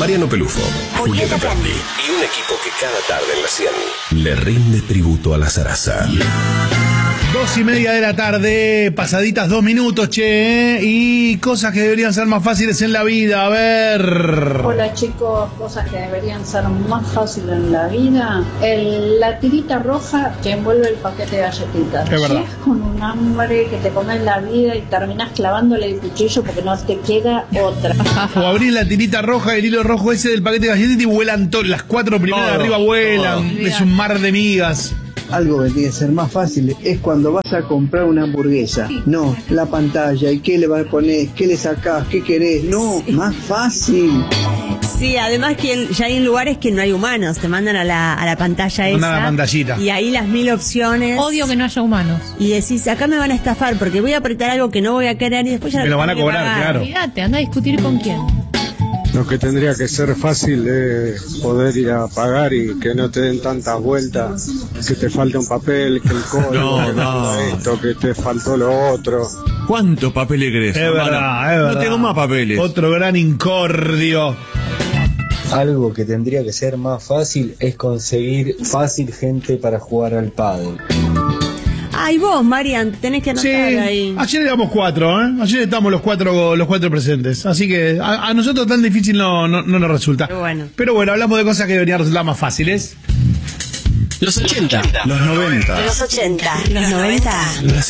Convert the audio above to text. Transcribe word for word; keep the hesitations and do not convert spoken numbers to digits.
Mariano Pelufo, Julieta Prandi y un equipo que cada tarde en la cien le rinde tributo a la zaraza. Dos y media de la tarde, pasaditas dos minutos, che, ¿eh? Y cosas que deberían ser más fáciles en la vida, a ver. Hola chicos, cosas que deberían ser más fáciles en la vida. El, la tirita roja que envuelve el paquete de galletitas. Es verdad. Llegas con un hambre que te comes la vida y terminás clavándole el cuchillo porque no te queda otra. O abrís la tirita roja, el hilo rojo ese del paquete de galletitas y vuelan todas, las cuatro primeras Todo, de arriba vuelan, todo. es un mar de migas. Algo que tiene que ser más fácil es cuando vas a comprar una hamburguesa. No, la pantalla, ¿y qué le vas a poner? ¿Qué le sacás? ¿Qué querés? No, más fácil. Sí, además que ya hay lugares que no hay humanos, te mandan a la, a la pantalla esa. Mandan a la pantallita. Y ahí las mil opciones. Odio que no haya humanos. Y decís, acá me van a estafar porque voy a apretar algo que no voy a querer y después ya Me lo van a tengo que cobrar, pagar. claro. Olvídate, anda a discutir con quién. Lo que tendría que ser fácil es poder ir a pagar y que no te den tantas vueltas, que te falte un papel, que el código, No, que no. esto, que te faltó lo otro. ¿Cuántos papeles crees? Es hermano? verdad, es verdad. No tengo más papeles. Otro gran incordio. Algo que tendría que ser más fácil es conseguir fácil gente para jugar al pádel. Ay, vos, Marian, tenés que anotar Sí, ahí. ayer éramos cuatro, ¿eh? Ayer estamos los cuatro los cuatro presentes. Así que a, a nosotros tan difícil no, no, no nos resulta. Pero bueno. Pero bueno, hablamos de cosas que deberían resultar más fáciles. Los ochenta. Los noventa. Los ochenta, los noventa.